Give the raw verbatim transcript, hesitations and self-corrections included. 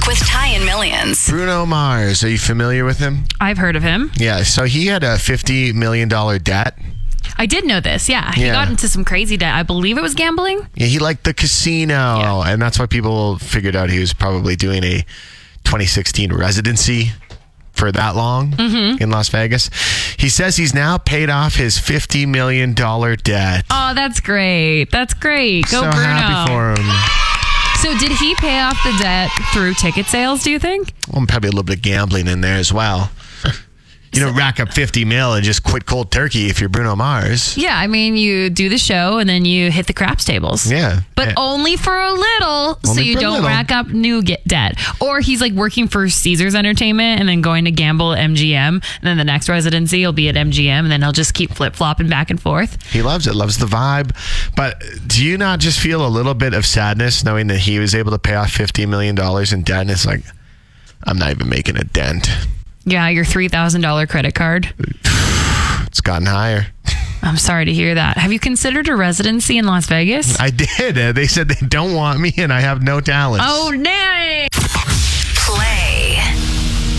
with Ty and Millions. Bruno Mars, are you familiar with him? I've heard of him. Yeah, so he had a fifty million dollars debt. I did know this, yeah. He Yeah. got into some crazy debt. I believe it was gambling. Yeah, he liked the casino, Yeah. and that's why people figured out he was probably doing a twenty sixteen residency for that long Mm-hmm. in Las Vegas. He says he's now paid off his fifty million dollars debt. Oh, that's great. That's great. Go, so Bruno. happy for him. So did he pay off the debt through ticket sales, do you think? Well, probably a little bit of gambling in there as well. You don't rack up fifty mil and just quit cold turkey if you're Bruno Mars. Yeah, I mean, you do the show and then you hit the craps tables. Yeah. But Yeah. only for a little, so Only you for a don't little. rack up new get debt. Or he's like working for Caesars Entertainment and then going to gamble at M G M. And then the next residency will be at M G M, and then he'll just keep flip-flopping back and forth. He loves it, loves the vibe. But do you not just feel a little bit of sadness knowing that he was able to pay off fifty million dollars in debt? And it's like, I'm not even making a dent. Yeah, your three thousand dollars credit card. It's gotten higher. I'm sorry to hear that. Have you considered a residency in Las Vegas? I did. Uh, They said they don't want me and I have no talent. Oh, nay. Play.